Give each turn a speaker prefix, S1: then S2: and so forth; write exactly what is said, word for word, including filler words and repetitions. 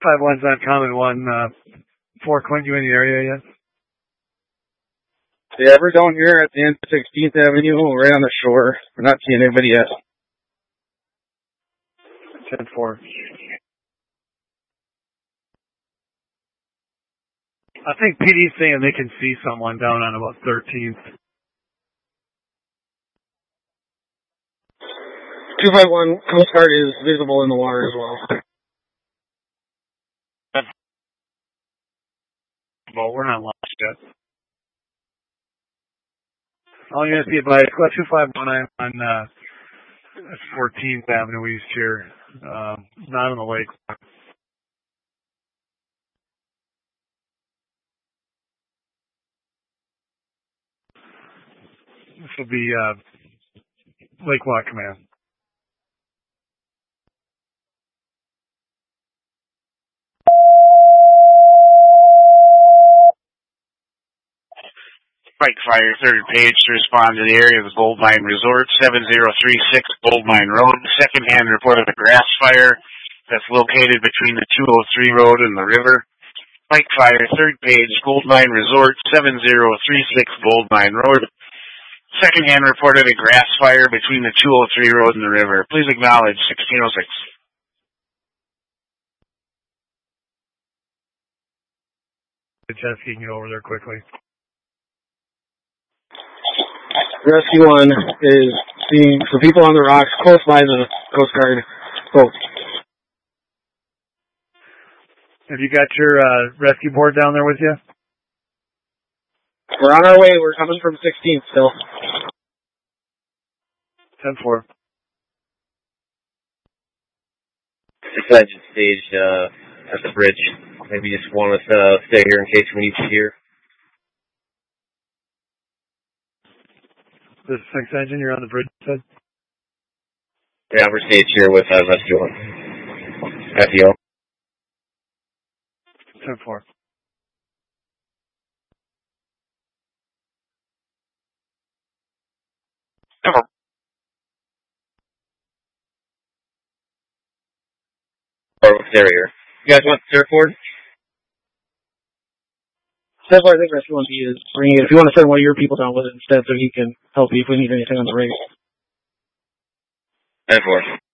S1: Five one's on common one. Uh, four Clint, you in the area yet?
S2: Yeah, we're down here at the end of sixteenth Avenue, right on the shore. We're not seeing anybody yet.
S1: ten four. I think P D's saying they can see someone down on about thirteenth.
S2: two five one, Coast Guard is visible in the water as well.
S1: Well, we're not launched yet. All you have to be advised, Squad two five one, I'm on uh, fourteenth Avenue East here, uh, not on the lake. This will be uh, Lake Walk Command.
S3: Pike Fire, third page to respond to the area of the Gold Mine Resort, seven zero three six Gold Mine Road. Second-hand report of a grass fire that's located between the two oh three road and the river. Pike Fire, third page, Gold Mine Resort, seven zero three six Gold Mine Road. Second-hand report of a grass fire between the two oh three road and the river. Please acknowledge sixteen oh six.
S1: Jessica, you can get over there quickly.
S2: Rescue one is seeing some people on the rocks close by the Coast Guard boat.
S1: Have you got your uh, rescue board down there with you?
S2: We're on our way. We're coming from sixteenth still.
S1: ten four.
S4: Six engine stage uh, at the bridge. Maybe just want us to uh, stay here in case we need to hear.
S1: This is six engine, you're on the bridge, you said?
S4: Yeah, we're staged here with uh, Rescue one. F E O.
S1: ten four.
S3: Hello.
S4: Or carrier. You guys want the surfboard?
S2: That's why I think Rescue one B is bringing it. If you want to send one of your people down with it instead so he can help you if we need anything on the rig.
S4: ten four.